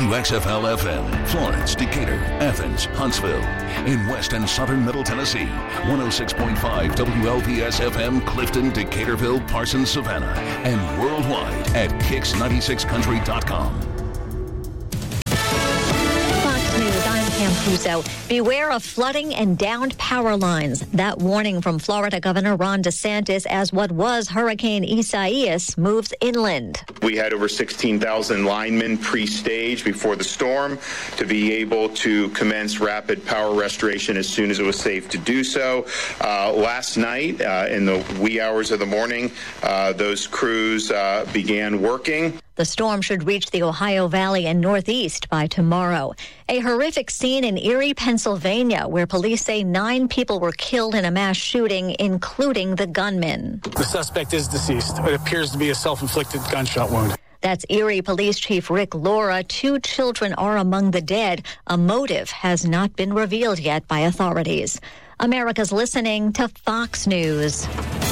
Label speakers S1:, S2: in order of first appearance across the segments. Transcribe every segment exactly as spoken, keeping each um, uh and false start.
S1: W X F L F M, Florence, Decatur, Athens, Huntsville. In west and southern middle Tennessee, one oh six point five W L P S F M, Clifton, Decaturville, Parsons, Savannah. And worldwide at kicks ninety-six country dot com.
S2: Pam Puso. Beware of flooding and downed power lines. That warning from Florida Governor Ron DeSantis as what was Hurricane Isaias moves inland.
S3: We had over sixteen thousand linemen pre-staged before the storm to be able to commence rapid power restoration as soon as it was safe to do so. Uh, last night, uh, in the wee hours of the morning, uh, those crews uh, began working.
S2: The storm should reach the Ohio Valley and Northeast by tomorrow. A horrific scene in Erie, Pennsylvania, where police say nine people were killed in a mass shooting, including the gunman.
S4: The suspect is deceased. It appears to be a self-inflicted gunshot wound.
S2: That's Erie Police Chief Rick Laura. Two children are among the dead. A motive has not been revealed yet by authorities. America's listening to Fox News.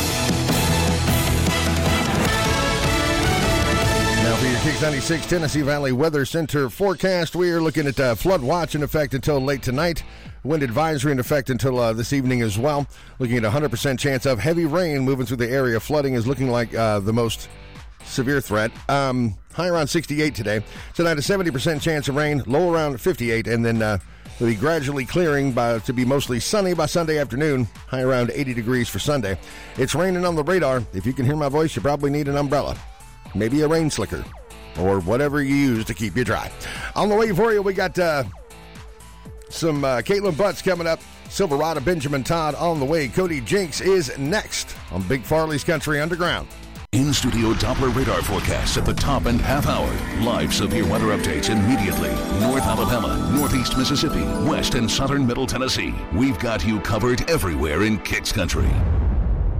S5: Now for your Kicks ninety-six Tennessee Valley Weather Center forecast, we are looking at uh, flood watch in effect until late tonight. Wind advisory in effect until uh, this evening as well. Looking at a one hundred percent chance of heavy rain moving through the area. Flooding is looking like uh, the most severe threat. Um, high around sixty-eight today. Tonight a seventy percent chance of rain, low around fifty-eight, and then uh, it'll be gradually clearing by, to be mostly sunny by Sunday afternoon. High around eighty degrees for Sunday. It's raining on the radar. If you can hear my voice, you probably need an umbrella. Maybe a rain slicker, or whatever you use to keep you dry. On the way for you, we got uh, some uh, Caitlin Butts coming up. Silverado Benjamin Todd on the way. Cody Jinks is next on Big Farley's Country Underground.
S1: In-studio Doppler radar forecasts at the top and half hour. Live severe weather updates immediately. North Alabama, Northeast Mississippi, West and Southern Middle Tennessee. We've got you covered everywhere in Kicks Country.